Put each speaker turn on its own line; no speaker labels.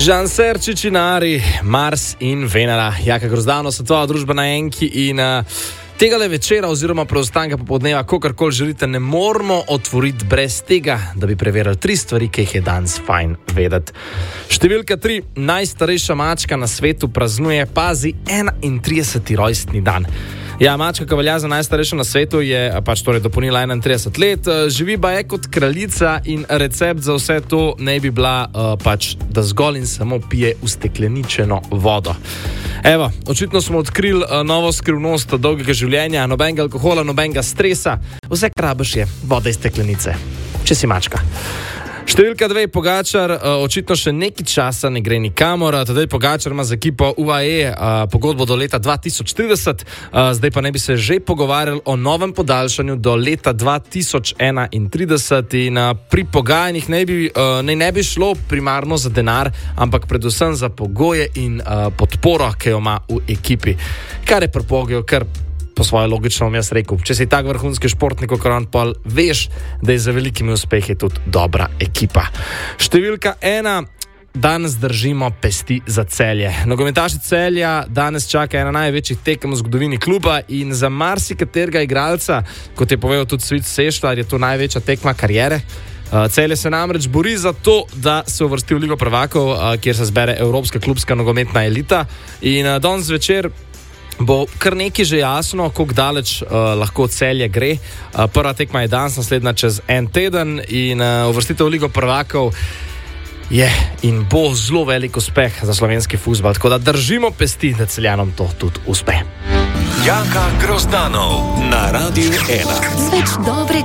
Žan Serčičinari, Mars in Venera. Jaka Grozdano, Svetovna družba na Enki in tegale večera oziroma preostanka popoldneva, kogarkoli želite, ne moramo otvoriti brez tega, da bi preverili 3 stvari, ki jih je danes fajn vedeti. Številka 3. Najstarejša mačka na svetu praznuje, pazi, 31. rojstni dan. Ja, mačka, ki velja za najstarejšo na svetu, je torej dopolnila 31 let, živi baje kot kraljica in recept za vse to ne bi bila da zgolj in samo pije ustekleničeno vodo. Evo, očitno smo odkrili novo skrivnost dolgega življenja, nobenega alkohola, nobenega stresa, vse kar rabiš je voda iz steklenice, če si mačka. Številka 2. Pogačar očitno še nekaj časa ne gre nikamor. Tadej Pogačar ima z ekipo UAE pogodbo do leta 2030, zdaj pa ne bi se že pogovarjali o novem podaljšanju do leta 2031 in pri pogajanjih ne bi šlo primarno za denar, ampak predvsem za pogoje in podporo, ki jo ima v ekipi. Kar je prepogel, kar po svoje logično bom jaz rekel. Če si tak vrhunski športnik, kot on pol, veš, da je za velikimi uspehi tudi dobra ekipa. Številka 1. Danes držimo pesti za Celje. Nogometaši Celja danes čaka ena največjih tekem v zgodovini kluba in za marsikaterega igralca, kot je povedal tudi Svit Sešlar, je to največja tekma kariere. Celje se namreč bori za to, da se uvrsti v Ligo prvakov, kjer se zbere evropska klubska nogometna elita, in danes zvečer bo kar nekaj že jasno, koliko daleč lahko Celje gre. Prva tekma je danes, naslednja čez en teden in uvrstitev v Ligo prvakov je in bo zelo velik uspeh za slovenski fuzbal, tako da držimo pesti, da Celjanom to tudi uspe.
Jaka Grozdanov na Radiu 1.
Več dobrega